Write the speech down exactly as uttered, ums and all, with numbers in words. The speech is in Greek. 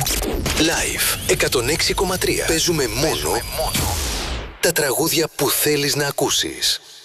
Live εκατόν έξι κόμμα τρία. Παίζουμε μόνο τα τραγούδια που θέλεις να ακούσεις.